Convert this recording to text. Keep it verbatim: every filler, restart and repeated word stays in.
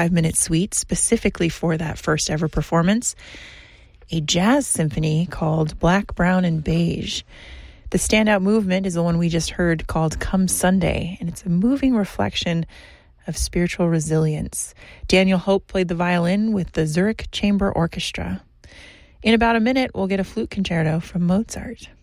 forty-five minute suite specifically for that first ever performance, a jazz symphony called Black, Brown, and Beige. The standout movement is the one we just heard called Come Sunday, and it's a moving reflection of spiritual resilience. Daniel Hope played the violin with the Zurich Chamber Orchestra. In about a minute, we'll get a flute concerto from Mozart.